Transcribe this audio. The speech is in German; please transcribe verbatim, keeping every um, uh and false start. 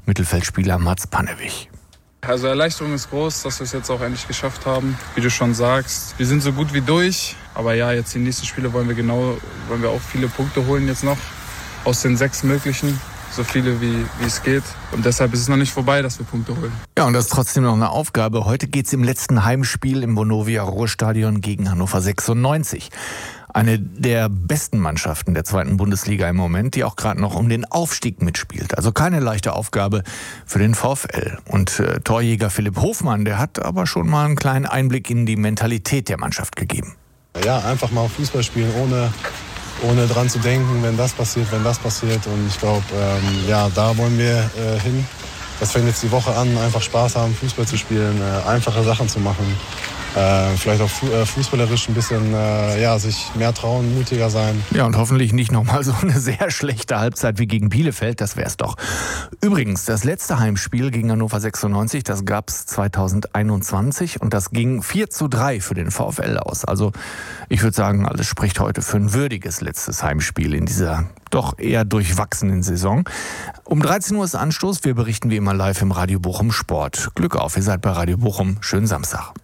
Mittelfeldspieler Mats Pannewick. Also Erleichterung ist groß, dass wir es jetzt auch endlich geschafft haben. Wie du schon sagst, wir sind so gut wie durch. Aber ja, jetzt die nächsten Spiele wollen wir genau, wollen wir auch viele Punkte holen jetzt noch aus den sechs möglichen. So viele wie, wie es geht. Und deshalb ist es noch nicht vorbei, dass wir Punkte holen. Ja, und das ist trotzdem noch eine Aufgabe. Heute geht es im letzten Heimspiel im Vonovia-Ruhrstadion gegen Hannover sechsundneunzig. Eine der besten Mannschaften der zweiten Bundesliga im Moment, die auch gerade noch um den Aufstieg mitspielt. Also keine leichte Aufgabe für den VfL. Und äh, Torjäger Philipp Hofmann, der hat aber schon mal einen kleinen Einblick in die Mentalität der Mannschaft gegeben. Ja, einfach mal Fußball spielen, ohne, ohne dran zu denken, wenn das passiert, wenn das passiert. Und ich glaube, ähm, ja, da wollen wir äh, hin. Das fängt jetzt die Woche an, einfach Spaß haben, Fußball zu spielen, äh, einfache Sachen zu machen. Äh, vielleicht auch fu- äh, fußballerisch ein bisschen äh, ja, sich mehr trauen, mutiger sein. Ja, und hoffentlich nicht nochmal so eine sehr schlechte Halbzeit wie gegen Bielefeld, das wär's doch. Übrigens, das letzte Heimspiel gegen Hannover sechsundneunzig, das gab's zweitausendeinundzwanzig und das ging vier zu drei für den VfL aus. Also ich würde sagen, alles spricht heute für ein würdiges letztes Heimspiel in dieser doch eher durchwachsenen Saison. Um dreizehn Uhr ist Anstoß, wir berichten wie immer live im Radio Bochum Sport. Glück auf, ihr seid bei Radio Bochum, schönen Samstag.